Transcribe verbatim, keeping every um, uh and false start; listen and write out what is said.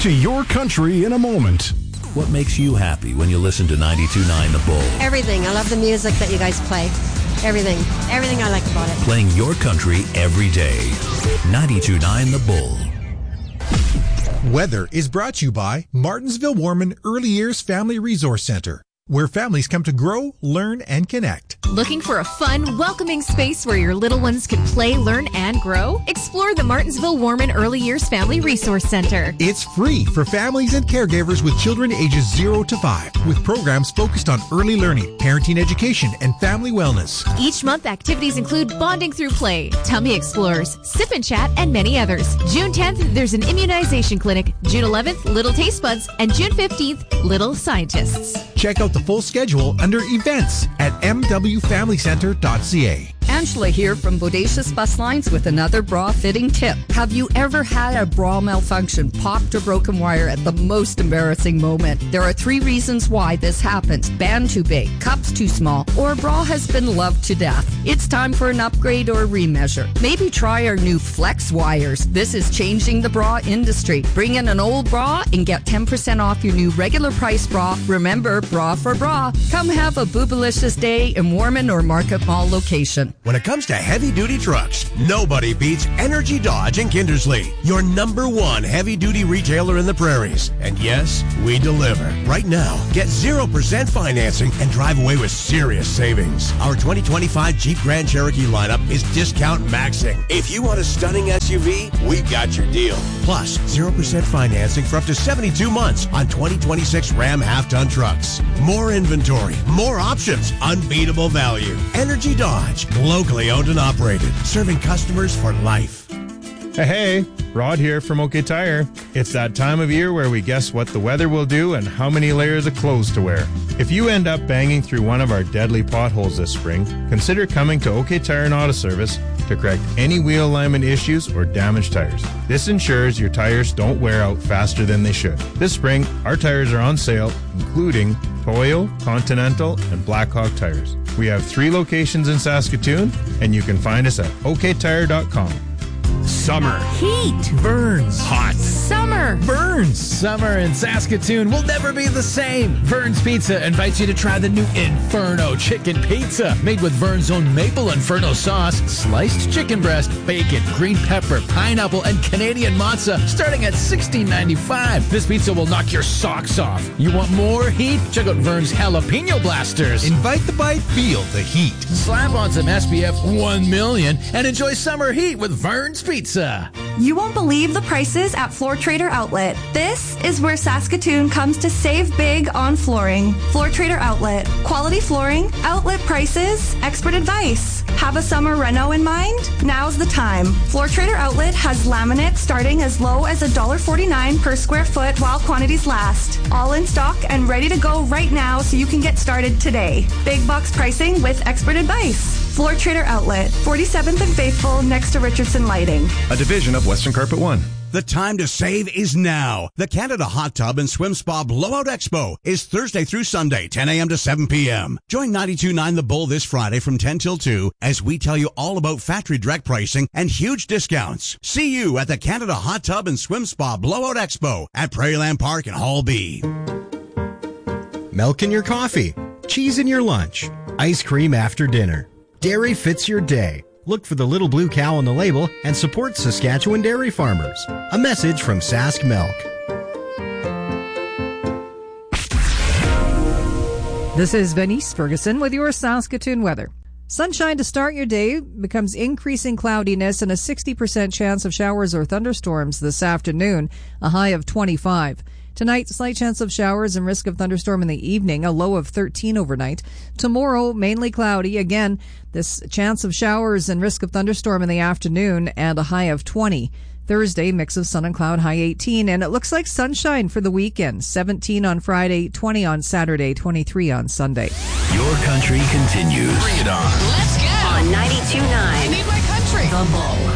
to Your Country in a moment. What makes you happy when you listen to ninety-two point nine The Bull? Everything. I love the music that you guys play. Everything. Everything I like about it. Playing your country every day. ninety-two point nine The Bull. Weather is brought to you by Martinsville Warman Early Years Family Resource Center, where families come to grow, learn, and connect. Looking for a fun, welcoming space where your little ones can play, learn, and grow? Explore the Martinsville Warman Early Years Family Resource Center. It's free for families and caregivers with children ages zero to five, with programs focused on early learning, parenting education, and family wellness. Each month, activities include bonding through play, tummy explorers, sip and chat, and many others. June tenth, there's an immunization clinic. June eleventh, Little Taste Buds. And June fifteenth, Little Scientists. Check out the full schedule under events at m w family center dot c a. Angela here from Bodacious Bus Lines with another bra fitting tip. Have you ever had a bra malfunction, popped or broken wire at the most embarrassing moment? There are three reasons why this happens. Band too big, cups too small, or a bra has been loved to death. It's time for an upgrade or a remeasure. Maybe try our new Flex wires. This is changing the bra industry. Bring in an old bra and get ten percent off your new regular price bra. Remember, bra for bra. Come have a boobalicious day in Warman or Market Mall location. When it comes to heavy-duty trucks, nobody beats Energy Dodge in Kindersley, your number one heavy-duty retailer in the prairies. And yes, we deliver. Right now, get zero percent financing and drive away with serious savings. Our twenty twenty-five Jeep Grand Cherokee lineup is discount maxing. If you want a stunning S U V, we've got your deal. Plus, zero percent financing for up to seventy-two months on twenty twenty-six Ram half-ton trucks. More inventory, more options, unbeatable value. Energy Dodge, locally owned and operated, serving customers for life. Hey, hey, Rod here from OK Tire. It's that time of year where we guess what the weather will do and how many layers of clothes to wear. If you end up banging through one of our deadly potholes this spring, consider coming to OK Tire and Auto Service to correct any wheel alignment issues or damaged tires. This ensures your tires don't wear out faster than they should. This spring, our tires are on sale, including Toyo, Continental, and Blackhawk tires. We have three locations in Saskatoon, and you can find us at o k tire dot com. Summer. Heat. Burns. Hot. Summer. Burns. Summer in Saskatoon will never be the same. Vern's Pizza invites you to try the new Inferno Chicken Pizza. Made with Vern's own Maple Inferno sauce, sliced chicken breast, bacon, green pepper, pineapple, and Canadian mozza, starting at sixteen ninety-five. This pizza will knock your socks off. You want more heat? Check out Vern's Jalapeno Blasters. Invite the bite, feel the heat. Slap on some S P F one million and enjoy summer heat with Vern's Pizza. You won't believe the prices at Floor Trader Outlet. This is where Saskatoon comes to save big on flooring. Floor Trader Outlet. Quality flooring, outlet prices, expert advice. Have a summer reno in mind? Now's the time. Floor Trader Outlet has laminate starting as low as one dollar forty-nine per square foot while quantities last. All in stock and ready to go right now so you can get started today. Big box pricing with expert advice. Floor Trader Outlet, forty-seventh and Faithful next to Richardson Lighting. A division of Western Carpet One. The time to save is now. The Canada Hot Tub and Swim Spa Blowout Expo is Thursday through Sunday, ten a.m. to seven p.m. Join ninety-two point nine The Bull this Friday from ten till two as we tell you all about factory direct pricing and huge discounts. See you at the Canada Hot Tub and Swim Spa Blowout Expo at Prairieland Park in Hall B. Milk in your coffee, cheese in your lunch, ice cream after dinner. Dairy fits your day. Look for the little blue cow on the label and support Saskatchewan dairy farmers. A message from Sask Milk. This is Venice Ferguson with your Saskatoon weather. Sunshine to start your day becomes increasing cloudiness and a sixty percent chance of showers or thunderstorms this afternoon, a high of twenty-five. Tonight, slight chance of showers and risk of thunderstorm in the evening, a low of thirteen overnight. Tomorrow, mainly cloudy. Again, this chance of showers and risk of thunderstorm in the afternoon and a high of twenty. Thursday, mix of sun and cloud, high eighteen. And it looks like sunshine for the weekend. seventeen on Friday, twenty on Saturday, twenty-three on Sunday. Your country continues. Bring it on. Let's go. On ninety-two point nine. I need my country. The Bull.